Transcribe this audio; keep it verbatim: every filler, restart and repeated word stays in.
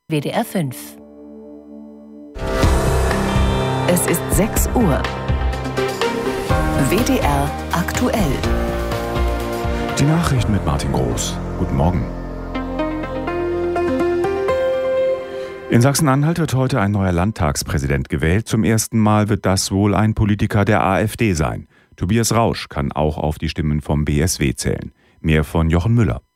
W D R fünf. Es ist sechs Uhr. W D R aktuell. Die Nachrichten mit Martin Groß. Guten Morgen. In Sachsen-Anhalt wird heute ein neuer Landtagspräsident gewählt. Zum ersten Mal wird das wohl ein Politiker der AfD sein. Tobias Rausch kann auch auf die Stimmen vom B S W zählen. Mehr von Jochen Müller.